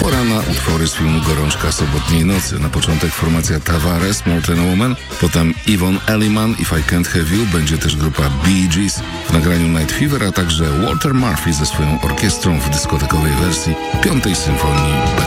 Pora na utwory z filmu Gorączka sobotniej nocy. Na początek formacja Tavares, More Than a Woman, potem Yvonne Elliman, If I Can't Have You, będzie też grupa Bee Gees w nagraniu Night Fever, a także Walter Murphy ze swoją orkiestrą w dyskotekowej wersji 5. symfonii